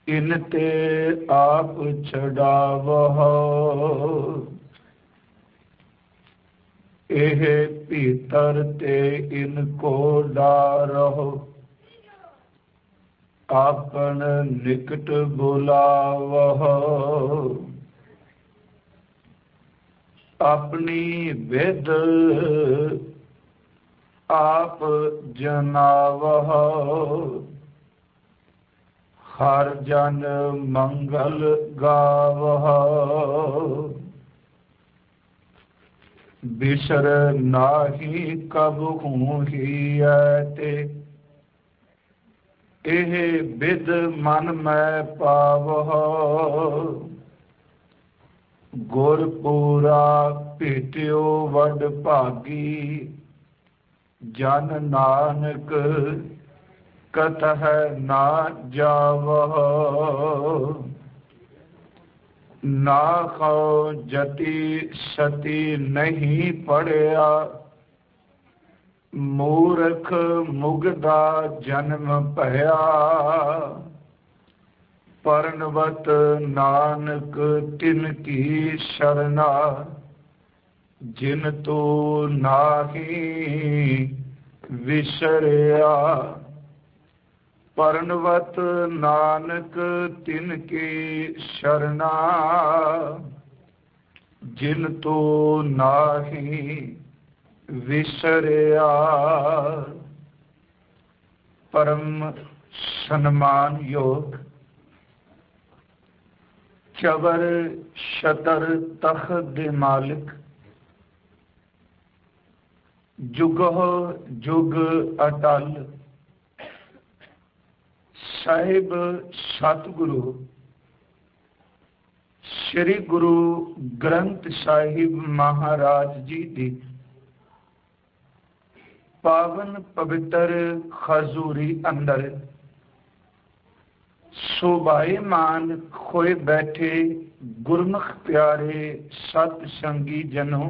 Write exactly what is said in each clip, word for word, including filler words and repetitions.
इन ते आप छड़ावह, एह भीतर ते इनको डारहो। आपन निकट बुलावह, अपनी विद आप जनावह। हर जन मंगल गावह, बिसर नाही कबहू ही ते। एह बिद मन मैं पावह, गुर पूरा भेटियो वड भागी। जन नानक कतह ना जावह, ना खो जति सती नहीं पड़या। मूर्ख मुगदा जन्म भया, परनवत नानक तिनकी शरणा। जिन तो नाही विसरिया, परनवत नानक तिनकी शरणा। जिन तो नाही विसरिया। परम सन्मान योग चबर शतर तख्त दे मालिक, जुगो जुग अटल। साहिब सतगुरु श्री गुरु ग्रंथ साहिब महाराज जी दी पावन पवित्र खजूरी अंदर शोभाएमान खोए बैठे गुरमुख प्यारे सतसंगी जनों,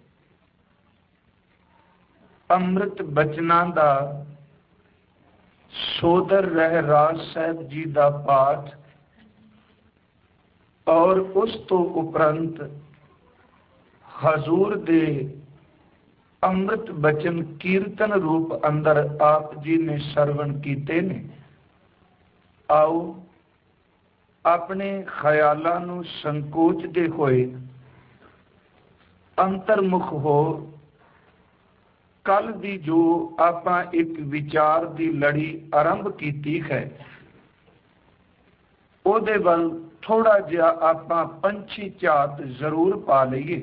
अमृत बचना दा सोदर रहराज साहब जी दा पाठ और उस तो उपरंत हजूर दे अमृत बचन कीर्तन रूप अंदर आप जी ने श्रवण कीते ने। आओ अपने ख्यालां नूं संकोचदे होए अंतर्मुख हो कल दी जो आपां एक विचार दी लड़ी आरंभ कीती है, ओदे वल थोड़ा जिहा आपां पंछी झात जरूर पा लईए।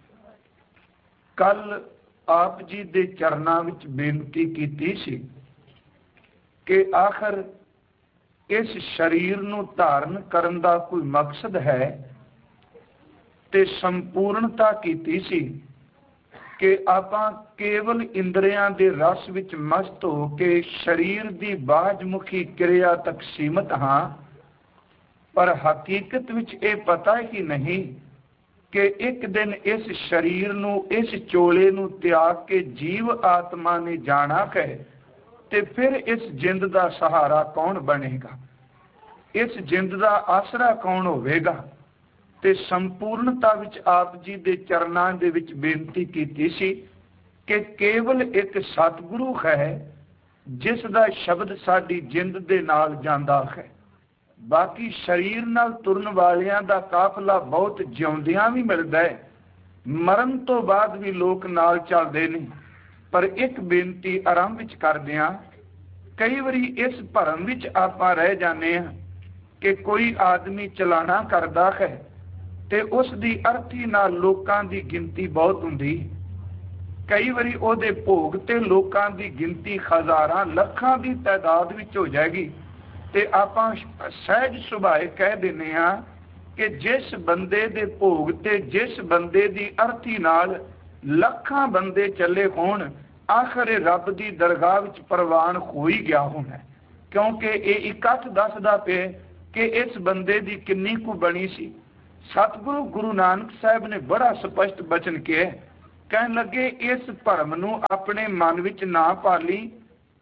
कल आप जी दे चरनां विच बेनती कीती सी कि आखिर इस शरीर नूं धारण करन दा कोई मकसद है, ते संपूर्णता कीती सी कि आपां केवल इंद्रियां दे रस विच मस्त हो के शरीर दी बाजमुखी क्रिया तक सीमित हाँ, पर हकीकत विच ये पता ही नहीं कि एक दिन इस शरीर नूं इस चोले नूं त्याग के जीव आत्मा ने जाना है, ते फिर इस जिंद दा सहारा कौन बनेगा, इस जिंद दा आसरा कौन होवेगा। ते संपूर्णता विच आप जी दे चरनां दे विच बेनती कीती सी कि केवल एक सतगुरु है जिस दा शब्द साडी जिंद दे नाल जांदा है। बाकी शरीर नाल तुरन वालियां दा काफला बहुत जिउंदियां भी मिलदा है, मरण तो बाद भी लोग नाल चलदे ने। पर एक बेनती आरंभ विच करदिआं, कई वारी इस भरम विच आपां रह जाने हां कि कोई आदमी चलाना करदा है ते उस दी अर्थी नाल लोकां दी गिनती बहुत हुंदी। कई वारी ओहदे भोग ते लोकां दी गिनती हज़ारां लखां दी तादाद विच हो जाएगी, ते आपां सहज सुभाए कह दिंदे हां कि जिस बंदे दे भोग ते जिस बंदे दी अर्थी नाल लखां बंदे चले होण, आखिर रब दी दरगाह विच प्रवान हो ही गया होना, क्योंकि ये इकट्ठ दसदा पे कि इस बंदे दी किन्नी कु बनी सी। सतगुरु गुरु नानक साहब ने बड़ा स्पष्ट बचन किया, कहन लगे इस भरम नूं अपने मन विच ना पाली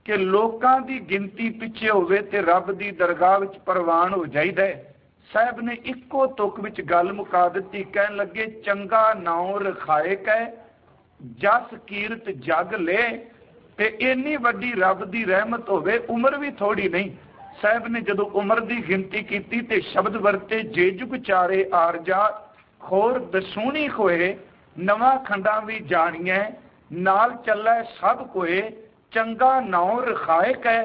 कि लोकां दी गिनती पिछे होवे ते रब दी दरगाह विच परवान हो जाईदा है। साहब ने इक्को तुक विच गल मुका दित्ती, कहन लगे चंगा नाउं रखाए कै जस कीरत जग ले। ते इन्नी वड्डी रब दी रहमत होवे, उम्र भी थोड़ी नहीं। साहब ने जदों उम्र दी गिनती कीती ते शब्द वरते जे जुग चारे आरजा खोर दसूनी होए नवा खंडा भी जानिए नाल चलै सब कोए चंगा नाउं रखाए कै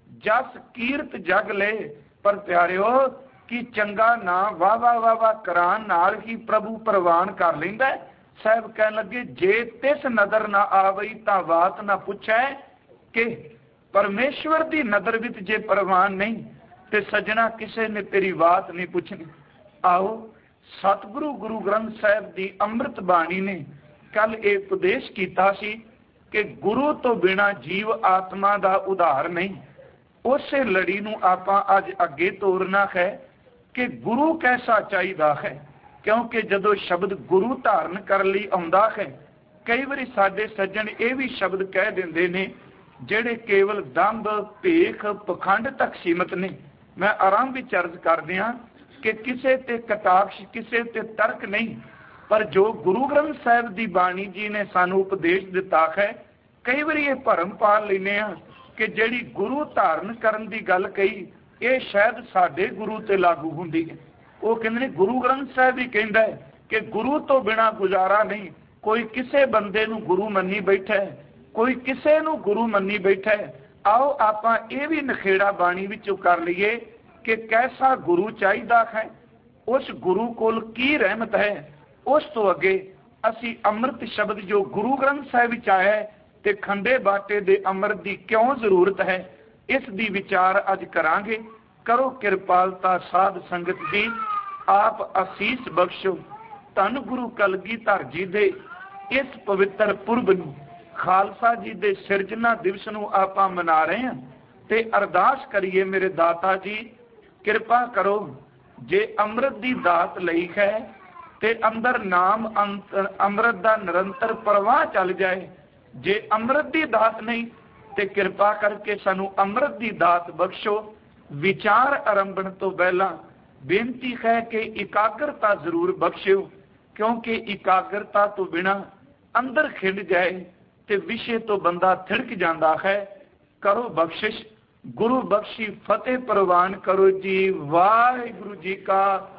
जस कीरत जग ले। पर प्यारिओ कि चंगा ना वाह वाह वाह वाह करान नाल ही प्रभु प्रवान कर लैंदा है। साहब कह लगे जे तिस नदर ना आवई तां बात ना पुछै कि परमेश्वर दी नदर विच जे परवान नहीं ते सजना किसे ने तेरी बात नहीं पुछनी। आओ सतगुरु गुरु ग्रंथ साहब दी अमृत बाणी ने कल ये उपदेश कीता सी कि गुरु तो बिना जीव आत्मा दा उधार नहीं। उसे लड़ी नूं आपां अज अगे तोरना है कि गुरु कैसा चाहिदा है, क्योंकि जदों शब्द गुरु धारण कर लई आउंदा है कई बारी साडे सज्जन ये भी शब्द कह दिंदे ने ਜਿਹੜੇ केवल दंभ भेख पखंड तक सीमित ने। मैं आराम विच अर्ज कर दियां कि किसे ते कटाक्ष किसे ते तर्क नहीं, पर जो गुरु ग्रंथ साहिब दी बाणी जी ने सानू उपदेश दिता है कई बार ये भरम पा लेने कि जिहड़ी गुरु धारण करन दी गल कही ये शायद साडे गुरु ते लागू हुंदी है। वो कहंदे ने गुरु ग्रंथ साहिब ही कहंदा है कि गुरु तो बिना गुजारा नहीं। कोई किसे बंदे नू गुरु मन्नी बैठा है, कोई किसे नू गुरु मन्नी बैठा है। आओ आपां ये भी नखेड़ा बाणी विचों कर लईए कि कैसा गुरु चाहिदा है, उस गुरु कोल की रहमत है। उस तो अगे असी अमृत शब्द जो गुरु ग्रंथ साहिब विच आया है ते खंडे बाटे दे अमृत दी क्यों जरूरत है, इस दी विचार अज करांगे। करो किरपालता साध संगत जी, आप आसीस बख्शो। धन गुरु कलगीधर जी दे इस पवित्र पुरब नूं खालसा जी दे सिरजना दिवस नूं आपां मना रहे हैं ते अरदास करिए मेरे दाता जी किरपा करो जे अमृत दी दात लई है ते अंदर नाम अमृत दा निरंतर प्रवाह चल जाए। जे अमृत दी दात नहीं ते किरपा करके सानू अमृत दी दात बख्शो। विचार आरंभण तो पहला बेनती है कि एकाग्रता जरूर बख्शियो, क्योंकि एकाग्रता तो बिना अंदर खिंड जाए ते विषय तो बंदा थिड़क जाता है। करो बख्शिश, गुरु बख्शी फतेह प्रवान करो जी। वाहिगुरु जी का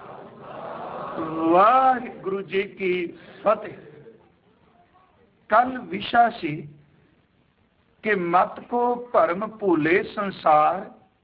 वाहिगुरु जी की फतेह। कल विषय सी कि मत को भरम भूले संसार,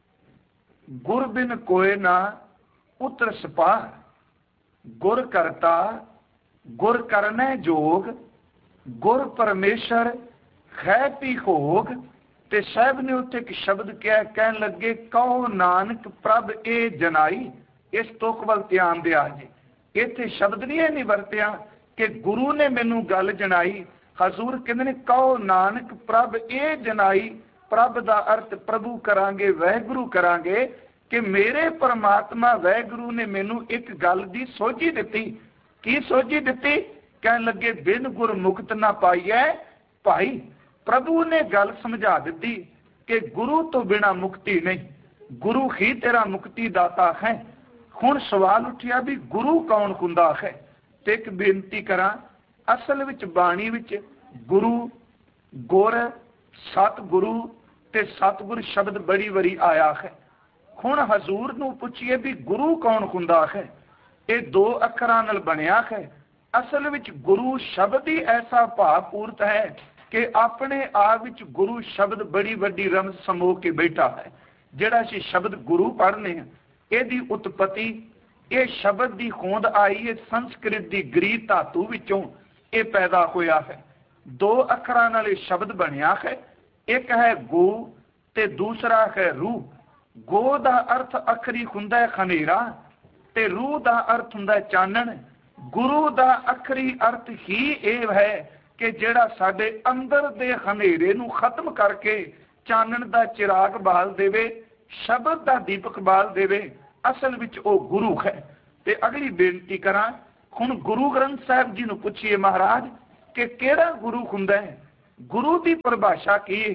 गुर बिन कोय ना उतर सपार। गुर करता गुर करने जोग, गुर परमेश्वर है पी होग। ते साहब ने उत्थे एक शब्द क्या कहन लगे, कहो नानक प्रभ ए जनाई। इस तुक वल ध्यान दिया जी, इत्थे शब्द नहीं नहीं वरतिया कि गुरु ने मैनू गल जनाई। हजूर कहंदे ने कहो नानक प्रभ ए जनाई। प्रभ दा अर्थ प्रभु करांगे, वैगुरु करांगे कि मेरे परमात्मा वैगुरु ने मैनू एक गल दी सोझी दिती। की सोझी दिती? कहन लगे बिन गुर मुक्त ना पाइए भाई। प्रभु ने गल समझा दी कि गुरु तो बिना मुक्ति नहीं, गुरु ही तेरा मुक्ति दाता है। हुण सवाल उठिया भी गुरु कौन हुंदा है। ते एक बेनती करा, असल विच बाणी विच गुरु गुर सतगुरु ते सतगुर शब्द बड़ी वारी आया है। हुण हजूर नूं पुछिए भी गुरु कौन हुंदा है। ये दो अखरां नाल बनिया है। असल विच गुरु शब्द ही ऐसा भावपूर्त है कि अपने आप विच गुरु शब्द बड़ी वड्डी रमज समो के बैठा है। जिहड़ा असीं शब्द गुरु पढ़ने हैं, इहदी उत्पत्ति ये शब्द की होंद आई है संस्कृत की गरी धातु विचों ये पैदा होया है। दो अखरां नाल ये शब्द बनिया है। एक है गो ते दूसरा है रूह। गो दा अर्थ अखरी हुंदा है खनेरा ते रूह दा अर्थ हुंदा है चानण। गुरु दा अखरी अर्थ ही ये है कि जिहड़ा साडे अंदर दे खनेरे नूं खत्म करके चानण दा चिराग बाल देवे, शब्द दा दीपक बाल देवे, असल विच ओ गुरु है। ते अगली बेनती करा, हुण गुरु ग्रंथ साहिब जी नूं पुछिए महाराज कि किहड़ा गुरु हुंदा है। गुरु की परिभाषा की है?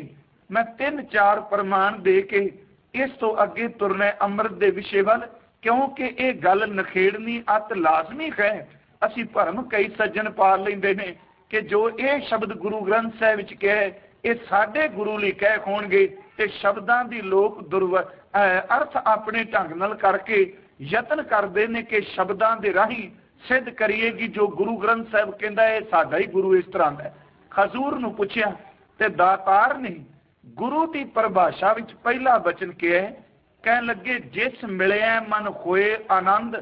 मैं तीन चार प्रमाण दे के इस तो अगे तुरना अमृत के विषय वाल, क्योंकि ये गल नखेड़नी अत लाजमी है। असी भरम कई सज्जन पाल लेंदे ने कि जो ये शब्द गुरु ग्रंथ साहिब विच कहे ये साडे गुरु लई कह होणगे, ते शब्दां दी लोक दुर्व अर्थ अपने ढंग नाल करके यतन करते हैं कि शब्दां दे राही सिद्ध करिए कि जो गुरु ग्रंथ साहिब कहता है साडा ही गुरु इस तरह का। खजूर नूं पुछया ते दातार ने गुरु की परिभाषा विच पहला वचन किया है, कह लगे जिस मिलिया मन होए आनंद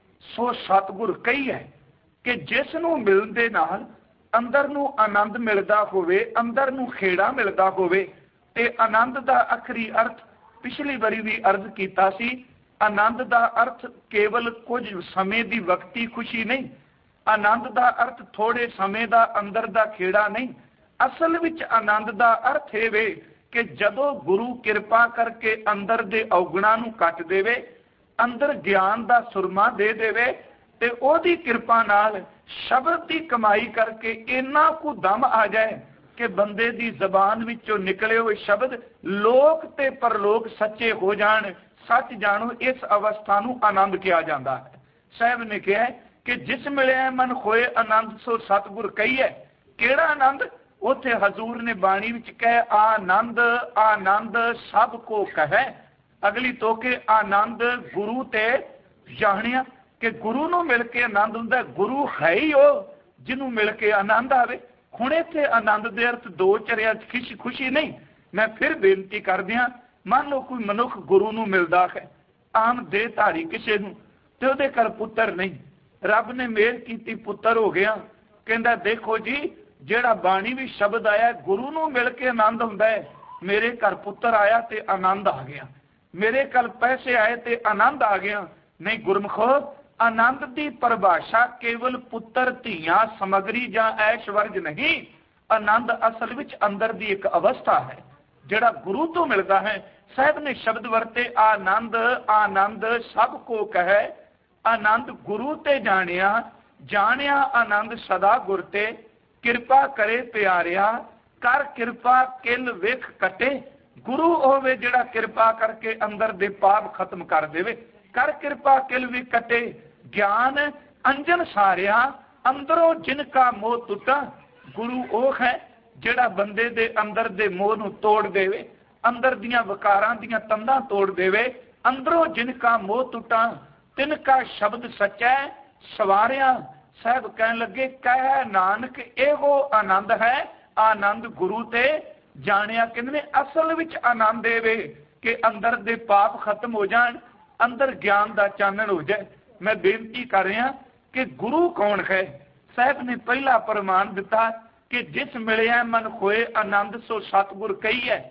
सो सतगुर कही है, कि जिस नूं मिलदे नाल अंदर नूं आनंद मिलदा होवे, अंदर नूं खेड़ा मिलदा होवे। ते आनंद दा आखरी अर्थ पिछली बारी भी अर्ज कीता सी, आनंद दा अर्थ केवल कुछ समय दी वक्ती खुशी नहीं, आनंद दा अर्थ थोड़े समय दा अंदर दा खेड़ा नहीं। असल विच आनंद दा अर्थ है वे कि जदों गुरु किरपा करके अंदर दे औगुणा नूं कट देवे, अंदर ज्ञान दा सुरमा दे देवे, ते ओदी किरपा नाल शब्द की कमाई करके इन्ना कु दम आ जाए कि बंदे दी जबान विचों निकले हुए शब्द लोक ते परलोक सच्चे हो जान। सच जानो इस अवस्था नूं आनंद किया जाता है। साहब ने कहा कि जिस मिले मन खोए आनंद सो सतगुर कही है। केड़ा आनंद? उथे हजूर ने बाणी विच कहे आनंद आनंद सब को कहे। अगली तो के आनंद गुरु ते जानिया कि गुरु नूं मिल के आनंद हुंदा। गुरु है ही वो जिन्हों मिल के आनंद आवे। हुण इत्थे आनंद दे अर्थ दो चरिया खुशी खुशी नहीं। मैं फिर बेनती कर दियां, मान लो कोई मनुख गुरु नूं मिलदा है, आम देहधारी किसी नूं, ते उहदे घर पुत्तर नहीं, रब ने मेहर कीती पुत्तर हो गया। कहंदा देखो जी जेड़ा बाणी भी शब्द आया गुरु नूं मिल के आनंद हुंदा है। मेरे घर पुत्तर आया ते आनंद आ गया, मेरे घर पैसे आए ते आनंद आ गया। नहीं गुरमुखो, आनंद की परिभाषा केवल पुत्र धीआं समगरी जां ऐशवर्ज नहीं। आनंद असल विच अंदर की एक अवस्था है जिहड़ा गुरु तो मिलता है। साहब ने शब्द वरते आनंद आनंद सब को कहे। आनंद गुरु ते जानिया, जानिया आनंद सदा गुर ते। किरपा करे प्यारिया, कर किरपा किल विख कटे। गुरु होवे जिहड़ा किरपा करके अंदर दे पाप खत्म कर देवे। कर किरपा किल विख कटे। ज्ञान अंजन सारिया, अंदरों जिनका मोह टुटा। गुरु वो है जिहड़ा बंदे दे अंदर दे मोह नूं तोड़ देवे, अंदर दियां विकारां दियां तंदां तोड़ देवे। अंदरों जिनका मोह टुटा, तिनका शब्द सच्चा है सवारिया। साहब कहन लगे कह नानक एहो आनंद है। आनंद गुरु ते जानिया। कहंदे असल विच आनंद एवे कि अंदर दे पाप खत्म हो जाण, अंदर ज्ञान दा चानण हो जाए। मैं बेनती कर रहा कि गुरु कौन है। साहब ने पहला प्रमाण दिता कि जिस मिलिया मन खोए आनंद सो सतगुर कही है।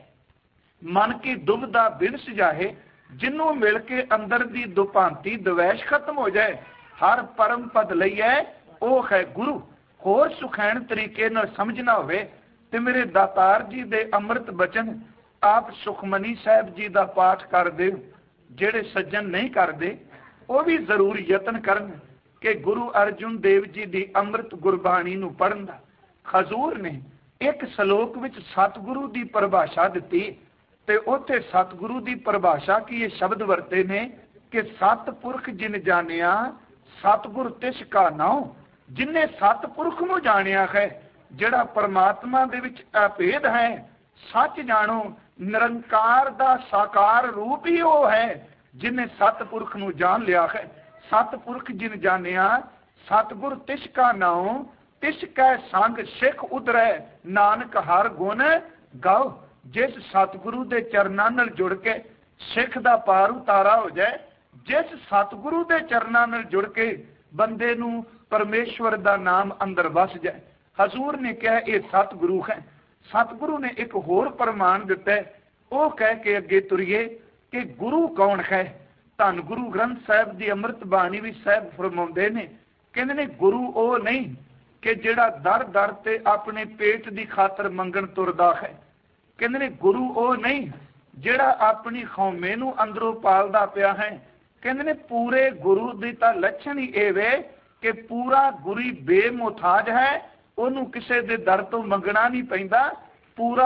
मन की दुविधा बिन सजाए, जिन्हों मिल के अंदर की दुभांति द्वैश खत्म हो जाए, हर परम पद लईए वो है गुरु। होर सुखैन तरीके नाल समझना होवे ते मेरे दातार जी दे अमृत बचन आप सुखमनी साहब जी का पाठ कर दे। जेड़े सज्जन नहीं करते वो भी जरूर यतन करन कि गुरु अर्जुन देव जी की अमृत गुरबाणी नूं पढ़न दा। खजूर ने एक सलोक विच सतगुरु की परिभाषा दी ते उत्थे सतगुरु की परिभाषा की ये शब्द वरते ने कि सतपुरख जिन जानिया सतगुर तिस का नाउ। जिन्हें सतपुरख नूं जानिया है, जिहड़ा परमात्मा दे विच अभेद है, सच जानो निरंकार दा साकार रूप ही वो है जिन्हें सतपुरख नूं जान लिया है। सतपुरख जिन जानिया सतगुर तिस का नाउ। तिस कै संग सिख उधरै, नानक हर गुण गाओ। जिस सतगुरु दे चरनां नाल जुड़ के सिख दा पार उतारा हो जाए, जिस सतगुरु दे चरनां नाल जुड़ के बंदे नूं परमेश्वर दा नाम अंदर वस जाए। हजूर ने कहा यह सतगुरु है। सतगुरु ने एक होर प्रमाण दिता है, वो कह के अगे तुरीए कि गुरु कौन है। धन गुरु ग्रंथ साहब की अमृत बाणी भी साहब फरमाउंदे ने, कहंदे ने गुरु वो नहीं कि जिहड़ा दर दर ते अपने पेट की खातर मंगण तुरदा है। कहंदे ने गुरु वो नहीं जिहड़ा अपनी खौमे नूं अंदरों पालदा पिया है। कहंदे ने पूरे गुरु दी तां लक्षण ही एवे कि पूरा गुरी बेमुहताज है, ਉਹਨੂੰ ਕਿਸੇ ਦੇ ਦਰ ਤੋਂ ਮੰਗਣਾ नहीं पैंदा। पूरा